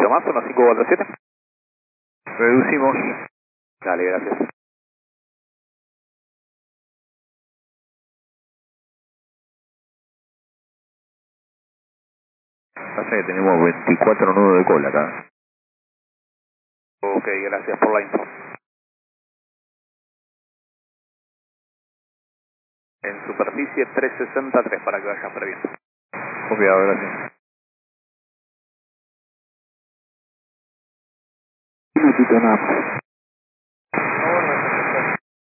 poquito más, unos 547. Reducimos. Dale, gracias. Pasa que tenemos 24 nudos de cola acá. Ok, gracias por la info. En superficie 363 para que vayan previendo. Copiado, gracias. Un minutito nada más.